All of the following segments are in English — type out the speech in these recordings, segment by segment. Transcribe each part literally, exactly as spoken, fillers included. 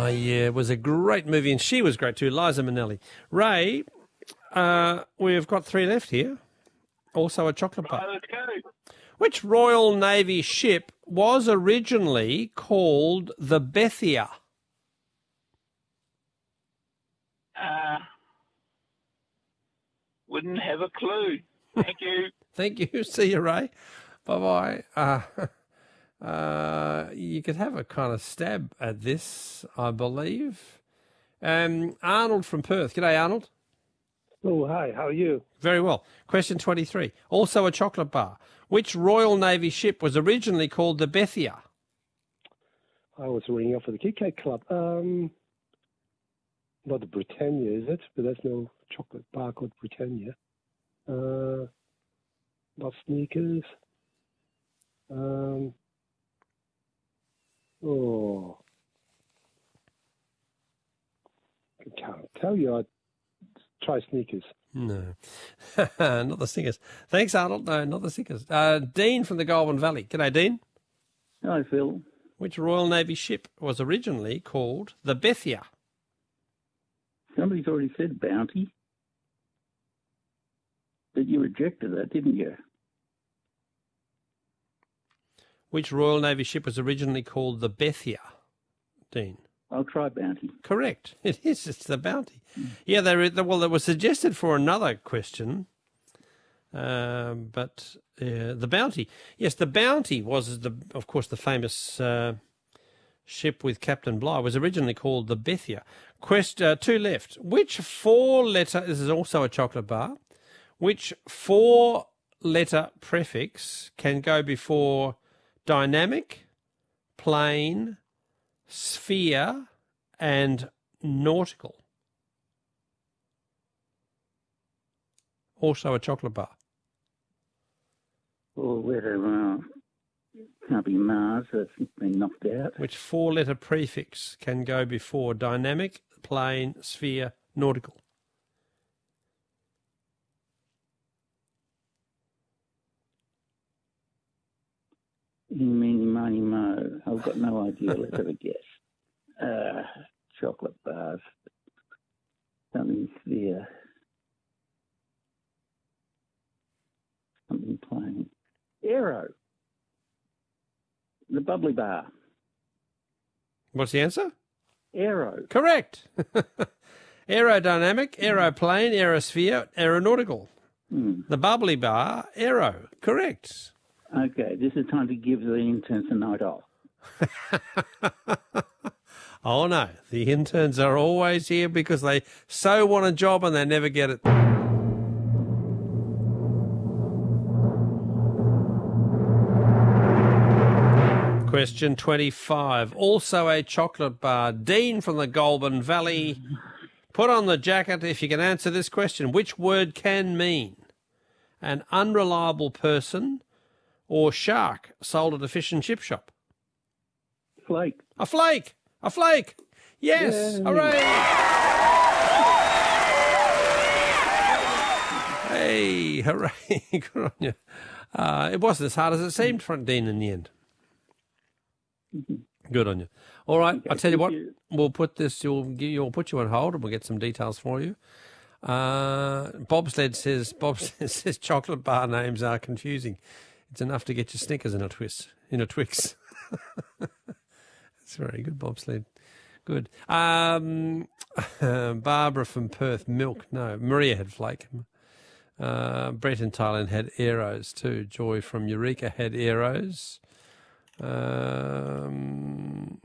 Oh, yeah, it was a great movie, and she was great too, Liza Minnelli. Ray, uh, we've got three left here. Also a chocolate bar. Right, let's go. Which Royal Navy ship was originally called the Bethia? Uh, wouldn't have a clue. Thank you. Thank you. See you, Ray. Bye-bye. Uh, uh, you could have a kind of stab at this, I believe. Um, Arnold from Perth. G'day, Arnold. Oh, hi. How are you? Very well. Question twenty-three. Also a chocolate bar. Which Royal Navy ship was originally called the Bethia? I was ringing up for the Kit Kat Club. Um, not the Britannia, is it? But there's no chocolate bar called Britannia. Uh, not Snickers. Um, oh, I can't tell you. I'd try Snickers. No, not the Snickers. Thanks, Arnold. No, not the Snickers. Uh, Dean from the Goulburn Valley. G'day, Dean. Hi, Phil. Which Royal Navy ship was originally called the Bethia? Somebody's already said Bounty. But you rejected that, didn't you? Which Royal Navy ship was originally called the Bethia, Dean? I'll try Bounty. Correct. It is. It's the Bounty. Mm. Yeah, they were, well, it was suggested for another question, um, but uh, the Bounty. Yes, the Bounty was, the, of course, the famous uh, ship with Captain Bligh, was originally called the Bethia. Quest, uh, two left. Which four-letter, this is also a chocolate bar, which four-letter prefix can go before dynamic, plane, sphere, and nautical? Also a chocolate bar. Or whether uh, can't be Mars, that's been knocked out. Which four-letter prefix can go before dynamic, plane, sphere, nautical? Meeny, miny, mo. I've got no idea. Let's have a guess. Uh, chocolate bars. Something sphere. Something plain. Aero. The bubbly bar. What's the answer? Aero. Correct. Aerodynamic, aeroplane, aerosphere, aeronautical. Hmm. The bubbly bar, aero. Correct. Okay, this is time to give the interns a night off. Oh, no. The interns are always here because they so want a job and they never get it. Question twenty-five. Also a chocolate bar. Dean from the Goulburn Valley. Put on the jacket if you can answer this question. Which word can mean an unreliable person or shark sold at a fish and chip shop? Flake. A flake. A flake. Yes. Yay. Hooray. Hey, hooray. Good on you. Uh, it wasn't as hard as it seemed, Front Dean, in the end. Mm-hmm. Good on you. All right, Okay, I'll tell you what, you. we'll put this, you'll, you'll put you on hold and we'll get some details for you. Uh, Bobsled says, Bobsled says chocolate bar names are confusing. It's enough to get your Snickers in a twist, in a Twix. That's very good, Bobsled. Good. Um, Barbara from Perth, milk. No, Maria had flake. Uh, Brett in Thailand had arrows too. Joy from Eureka had arrows. Um,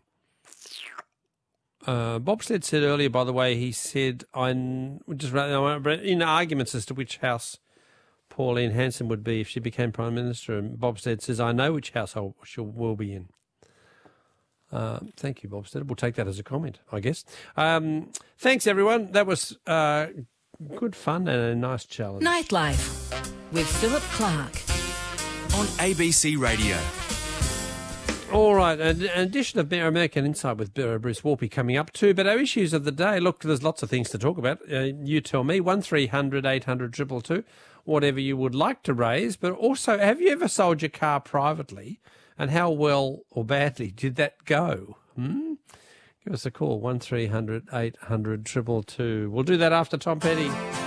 uh, Bobsled said earlier, by the way, he said, I just in arguments as to which house Pauline Hanson would be if she became Prime Minister, and Bobstead says, I know which household she will be in. Uh, thank you, Bobstead. We'll take that as a comment, I guess. Um, thanks, everyone. That was uh, good fun and a nice challenge. Nightlife with Philip Clark on A B C Radio. All right, an edition of American Insight with Bruce Warpy coming up too. But our issues of the day, look, there's lots of things to talk about. Uh, you tell me, one three hundred eight hundred two two two, whatever you would like to raise. But also, have you ever sold your car privately, and how well or badly did that go? Hmm? Give us a call, one three hundred eight hundred two two two. We'll do that after Tom Petty.